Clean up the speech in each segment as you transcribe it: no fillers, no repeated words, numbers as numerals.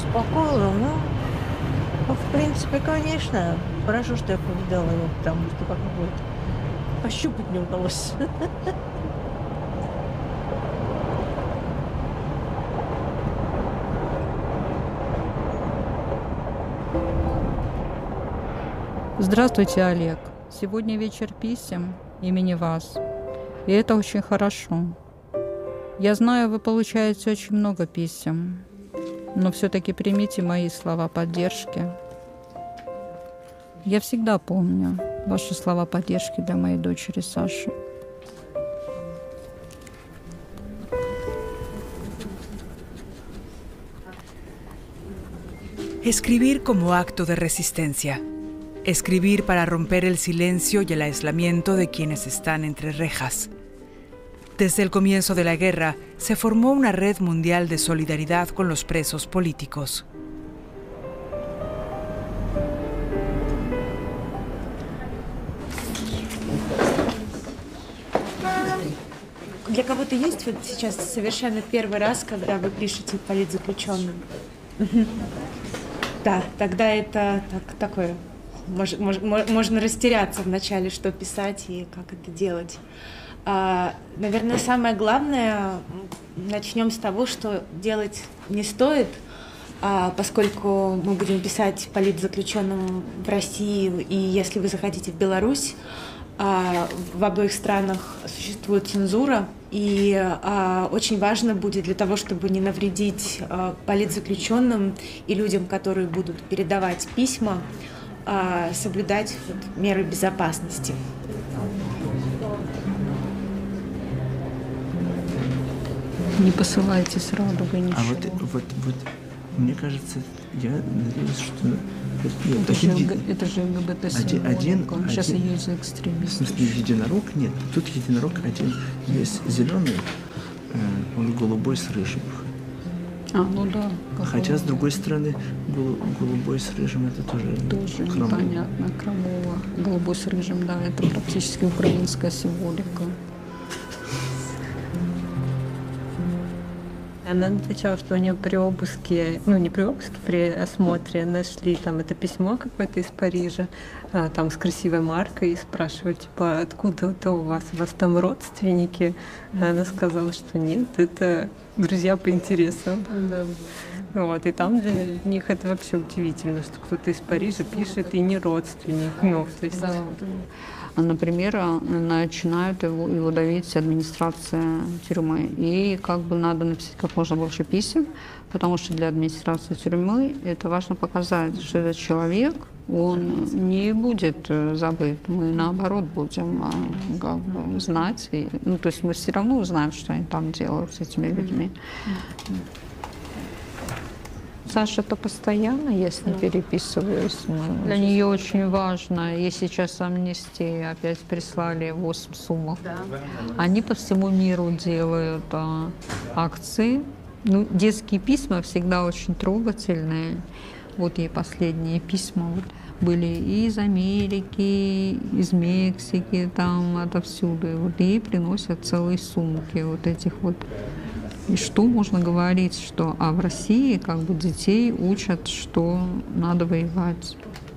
успокоила, в принципе, конечно. Хорошо, что я повидала его, потому что как бы пощупать не удалось. Здравствуйте, Олег. Сегодня вечер писем имени вас. И это очень хорошо. Я знаю, вы получаете очень много писем, но все-таки примите мои слова поддержки. Я всегда помню ваши слова поддержки для моей дочери Саши. Escribir como acto de resistencia. Escribir para romper el silencio y el aislamiento de quienes están entre rejas. Desde el comienzo de la guerra, se formó una red mundial de solidaridad con los presos políticos. Для кого-то есть вот сейчас совершенно первый раз, когда вы пишете политзаключенным? Да, тогда это такое. Можно растеряться вначале, что писать и как это делать. Наверное, самое главное, начнем с того, что делать не стоит, поскольку мы будем писать политзаключенным в России, и если вы захотите в Беларусь, в обоих странах существует цензура, и очень важно будет для того, чтобы не навредить политзаключенным и людям, которые будут передавать письма, соблюдать меры безопасности. Не посылайте с радугой ничего. Вот, мне кажется, я надеюсь, что... Это же ЛГБТ-символика. Сейчас ее за экстремистов. В смысле, единорог нет. Тут единорог один. Есть зеленый, он голубой с рыжим. Ну да. Хотя, с другой стороны, голубой с рыжим это тоже непонятно. Крамола. Голубой с рыжим, да, это практически украинская символика. Она отвечала, что у нее при обыске, не при обыске, при осмотре нашли там это письмо какое-то из Парижа, там с красивой маркой, и спрашивают, типа, откуда это у вас там родственники? Она сказала, что нет, это друзья по интересам. Вот, и там для них это вообще удивительно, что кто-то из Парижа пишет и не родственник. То есть... Да. Например, начинают его давить администрация тюрьмы. И надо написать как можно больше писем, потому что для администрации тюрьмы это важно показать, что этот человек, он не будет забыт. Мы наоборот будем знать. То есть мы все равно узнаем, что они там делают с этими людьми. Саша-то постоянно, если переписываюсь. Для нее очень важно. Ей сейчас Амнистии опять прислали 8 сумок. Да. Они по всему миру делают акции. Детские письма всегда очень трогательные. Вот ей последние письма были и из Америки, из Мексики, там отовсюду. И вот ей приносят целые сумки вот этих вот. И что можно говорить, что в России детей учат, что надо воевать.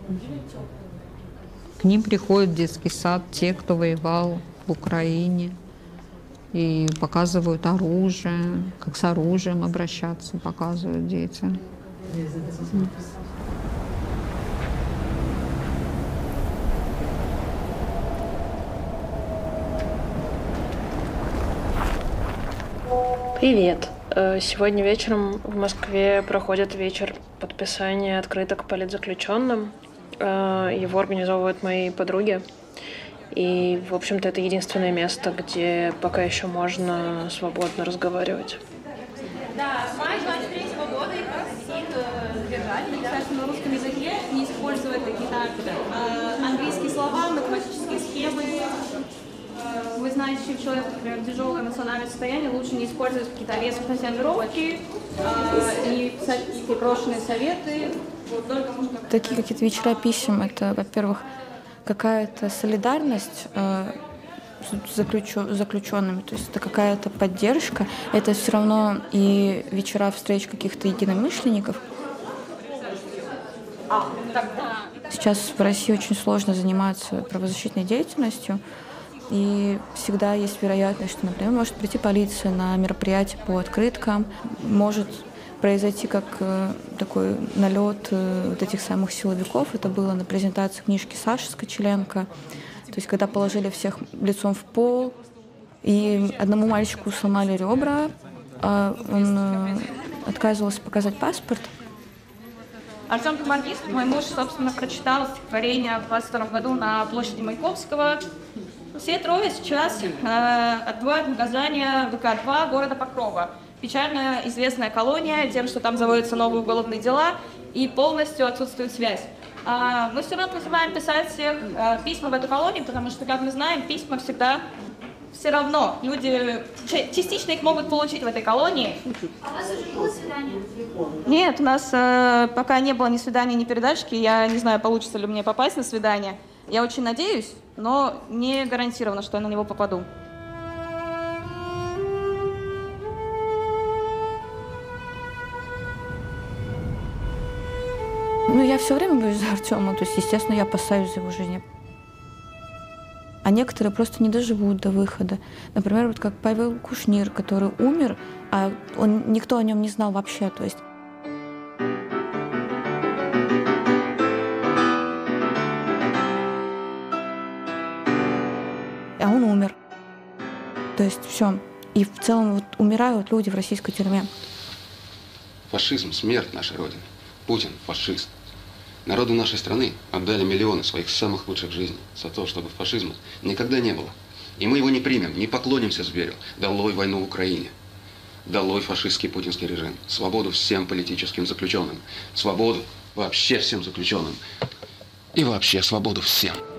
К ним приходит в детский сад те, кто воевал в Украине, и показывают оружие, как с оружием обращаться, показывают дети. Привет! Сегодня вечером в Москве проходит вечер подписания открыток политзаключенным. Его организовывают мои подруги. И, в общем-то, это единственное место, где пока еще можно свободно разговаривать. Да, с мая 23 года их просит задержать министерство на русском языке, не использовать какие-то английские слова, математические схемы. Вы знаете, что человек, например, в тяжелое эмоциональное состояние, лучше не использовать какие-то резкие формулировки, не писать какие-то брошенные советы. Такие какие-то вечера писем, это, во-первых, какая-то солидарность с заключенными, то есть это какая-то поддержка, это все равно и вечера встреч каких-то единомышленников, Сейчас в России очень сложно заниматься правозащитной деятельностью, и всегда есть вероятность, что, например, может прийти полиция на мероприятие по открыткам, может произойти как такой налет вот этих самых силовиков. Это было на презентации книжки Саши Скочеленко, то есть когда положили всех лицом в пол, и одному мальчику сломали ребра, он отказывался показать паспорт. Артем Гимназист, мой муж, собственно, прочитал стихотворение в 22 году на площади Маяковского. Все трое сейчас отбывают наказание ВК-2 города Покрова. Печально известная колония тем, что там заводятся новые уголовные дела и полностью отсутствует связь. Мы все равно призываем писать всех письма в эту колонию, потому что, как мы знаем, письма всегда все равно. Люди частично их могут получить в этой колонии. А у вас уже было свидание? Нет, у нас пока не было ни свидания, ни передачки. Я не знаю, получится ли мне попасть на свидание. Я очень надеюсь, но не гарантировано, что я на него попаду. Ну, я все время боюсь за Артема, то есть, естественно, я опасаюсь за его жизнь. А некоторые просто не доживут до выхода. Например, вот как Павел Кушнир, который умер, а никто о нем не знал вообще, то есть. А он умер. То есть все. И в целом вот умирают люди в российской тюрьме. Фашизм – смерть нашей Родины. Путин – фашист. Народу нашей страны отдали миллионы своих самых лучших жизней за то, чтобы фашизма никогда не было. И мы его не примем, не поклонимся зверю. Долой войну в Украине. Долой фашистский путинский режим. Свободу всем политическим заключенным. Свободу вообще всем заключенным. И вообще свободу всем.